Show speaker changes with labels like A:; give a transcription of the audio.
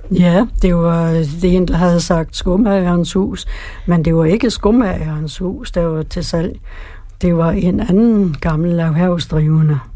A: Ja, det var en, der havde sagt skomagerens hus, men det var ikke skomagerens hus, der var til salg. Det var en anden gammel erhvervsdrivende.